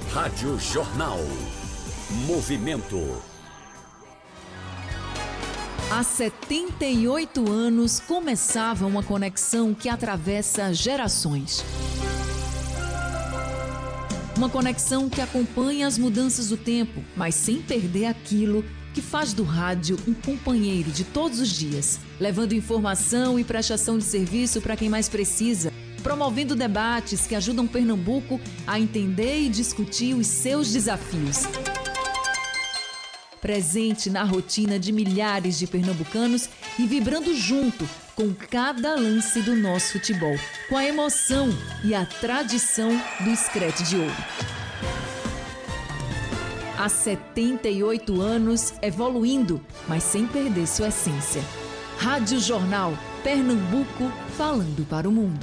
Rádio Jornal. Movimento. Há 78 anos começava uma conexão que atravessa gerações. Uma conexão que acompanha as mudanças do tempo, mas sem perder aquilo que faz do rádio um companheiro de todos os dias, levando informação e prestação de serviço para quem mais precisa, promovendo debates que ajudam Pernambuco a entender e discutir os seus desafios. Presente na rotina de milhares de pernambucanos e vibrando junto com cada lance do nosso futebol, com a emoção e a tradição do Screte de Ouro. Há 78 anos evoluindo, mas sem perder sua essência. Rádio Jornal, Pernambuco, falando para o mundo.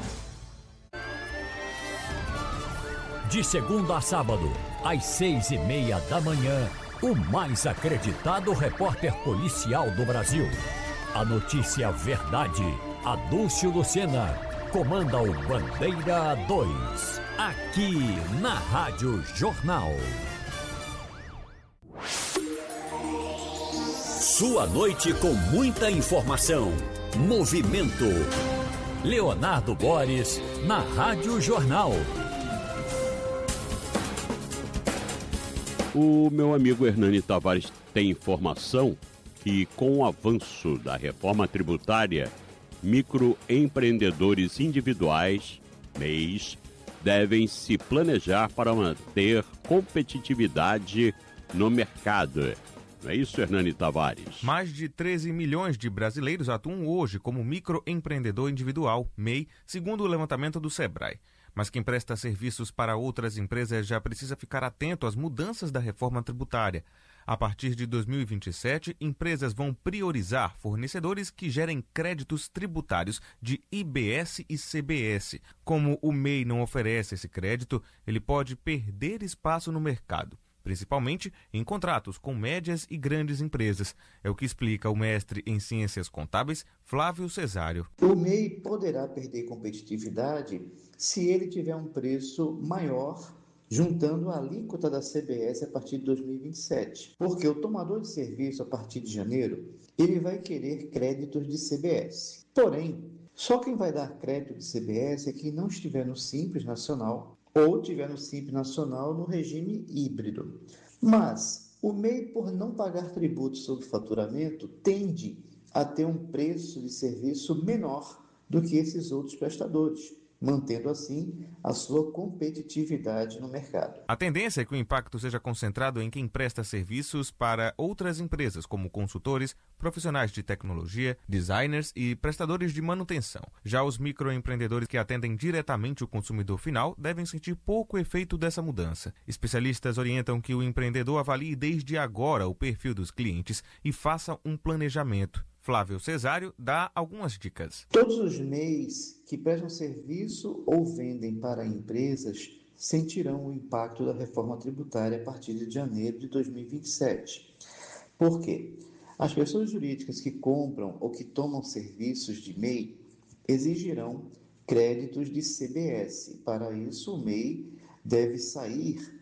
De segunda a sábado, às 6:30 da manhã, o mais acreditado repórter policial do Brasil. A notícia verdade, Adúlcio Lucena, comanda o Bandeira 2, aqui na Rádio Jornal. Sua noite com muita informação. Movimento. Leonardo Boris, na Rádio Jornal. O meu amigo Hernani Tavares tem informação que, com o avanço da reforma tributária, microempreendedores individuais, MEIs, devem se planejar para manter competitividade no mercado. Não é isso, Hernani Tavares? Mais de 13 milhões de brasileiros atuam hoje como microempreendedor individual, MEI, segundo o levantamento do Sebrae. Mas quem presta serviços para outras empresas já precisa ficar atento às mudanças da reforma tributária. A partir de 2027, empresas vão priorizar fornecedores que gerem créditos tributários de IBS e CBS. Como o MEI não oferece esse crédito, ele pode perder espaço no mercado, principalmente em contratos com médias e grandes empresas. É o que explica o mestre em Ciências Contábeis, Flávio Cesário. O MEI poderá perder competitividade se ele tiver um preço maior, juntando a alíquota da CBS a partir de 2027. Porque o tomador de serviço, a partir de janeiro, ele vai querer créditos de CBS. Porém, só quem vai dar crédito de CBS é quem não estiver no Simples Nacional ou tiver no Simples Nacional no regime híbrido. Mas o MEI, por não pagar tributos sobre faturamento, tende a ter um preço de serviço menor do que esses outros prestadores, mantendo assim a sua competitividade no mercado. A tendência é que o impacto seja concentrado em quem presta serviços para outras empresas, como consultores, profissionais de tecnologia, designers e prestadores de manutenção. Já os microempreendedores que atendem diretamente o consumidor final devem sentir pouco efeito dessa mudança. Especialistas orientam que o empreendedor avalie desde agora o perfil dos clientes e faça um planejamento. Flávio Cesário dá algumas dicas. Todos os MEIs que prestam serviço ou vendem para empresas sentirão o impacto da reforma tributária a partir de janeiro de 2027. Por quê? As pessoas jurídicas que compram ou que tomam serviços de MEI exigirão créditos de CBS. Para isso, o MEI deve sair